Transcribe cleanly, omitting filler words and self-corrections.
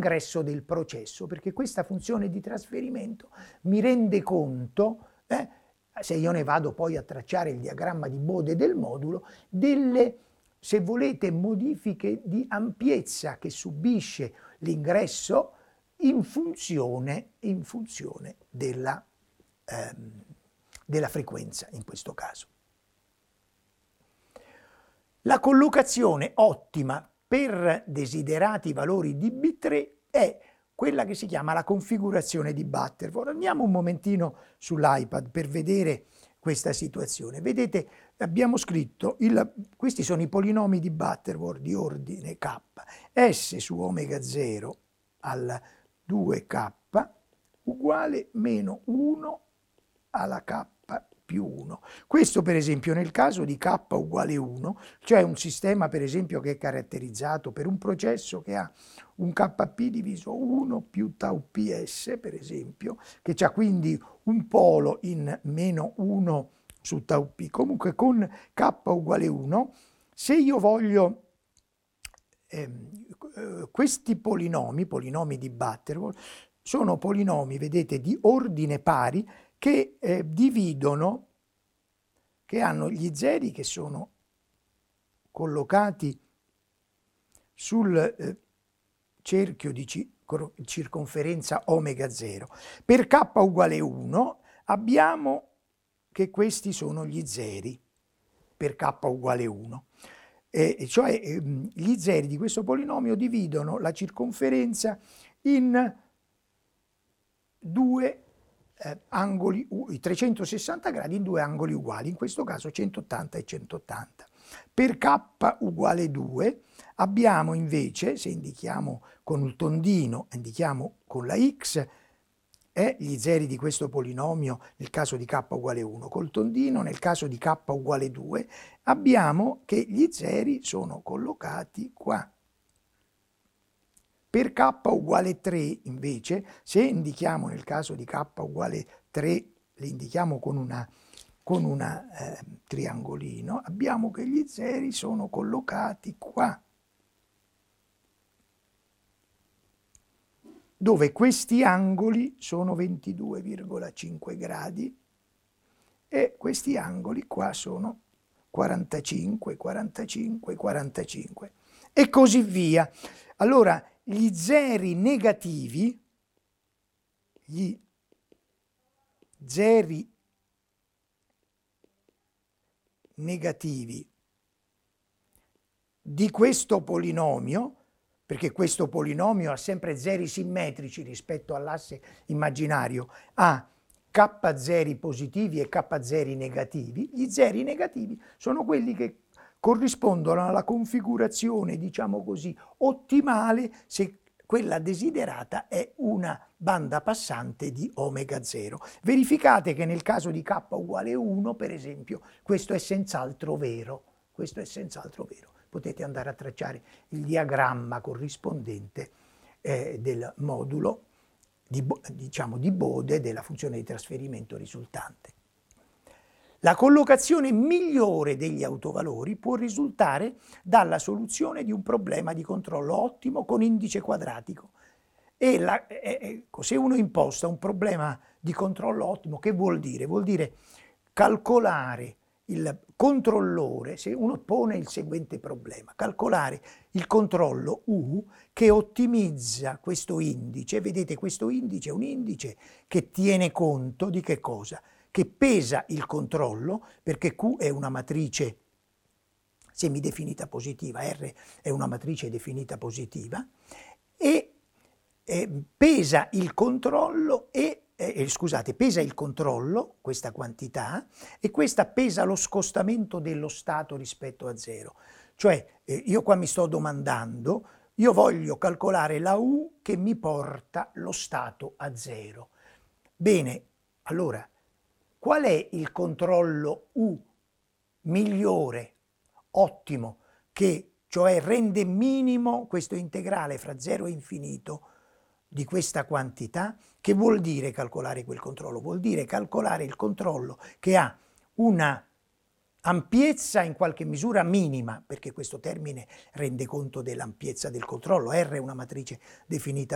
l'ingresso del processo, perché questa funzione di trasferimento mi rende conto, se io ne vado poi a tracciare il diagramma di Bode del modulo, delle, se volete, modifiche di ampiezza che subisce l'ingresso in funzione della frequenza in questo caso. La collocazione ottima per desiderati valori di B3 è quella che si chiama la configurazione di Butterworth. Andiamo un momentino sull'iPad per vedere questa situazione. Vedete, abbiamo scritto, questi sono i polinomi di Butterworth di ordine K, S su omega 0 al 2K uguale meno 1 alla K più 1. Questo per esempio nel caso di K uguale 1, cioè un sistema per esempio che è caratterizzato per un processo che ha un Kp diviso 1 più tau ps per esempio, che ha quindi un polo in meno 1 su tau p. Comunque con K uguale 1, se io voglio questi polinomi di Butterworth, sono polinomi, vedete, di ordine pari che dividono, che hanno gli zeri che sono collocati sul cerchio di circonferenza omega 0. Per K uguale 1 abbiamo che questi sono gli zeri per K uguale 1. Cioè gli zeri di questo polinomio dividono la circonferenza in due angoli, i 360 gradi in due angoli uguali, in questo caso 180 e 180. Per K uguale 2 abbiamo invece, se indichiamo con il tondino, indichiamo con la x, gli zeri di questo polinomio nel caso di K uguale 1, col tondino nel caso di K uguale 2 abbiamo che gli zeri sono collocati qua. Per K uguale 3 invece, se indichiamo nel caso di K uguale 3, li indichiamo con una triangolino, abbiamo che gli zeri sono collocati qua, dove questi angoli sono 22,5 gradi e questi angoli qua sono 45, 45, 45 e così via. Allora, gli zeri negativi di questo polinomio, perché questo polinomio ha sempre zeri simmetrici rispetto all'asse immaginario, ha k zeri positivi e k zeri negativi, gli zeri negativi sono quelli che corrispondono alla configurazione, diciamo così, ottimale se quella desiderata è una banda passante di omega 0. Verificate che nel caso di k uguale 1, per esempio, questo è senz'altro vero. Questo è senz'altro vero. Potete andare a tracciare il diagramma corrispondente del modulo di Bode della funzione di trasferimento risultante. La collocazione migliore degli autovalori può risultare dalla soluzione di un problema di controllo ottimo con indice quadratico. Se uno imposta un problema di controllo ottimo, che vuol dire? Vuol dire calcolare il controllore, se uno pone il seguente problema, calcolare il controllo U che ottimizza questo indice. Vedete, questo indice è un indice che tiene conto di che cosa? Che pesa il controllo, perché Q è una matrice semidefinita positiva, R è una matrice definita positiva, e pesa il controllo pesa il controllo, questa quantità, e questa pesa lo scostamento dello stato rispetto a 0. Cioè, io qua mi sto domandando, io voglio calcolare la U che mi porta lo stato a 0. Bene, allora, qual è il controllo U migliore, ottimo, che cioè rende minimo questo integrale fra 0 e infinito di questa quantità? Che vuol dire calcolare quel controllo? Vuol dire calcolare il controllo che ha una ampiezza in qualche misura minima, perché questo termine rende conto dell'ampiezza del controllo. R è una matrice definita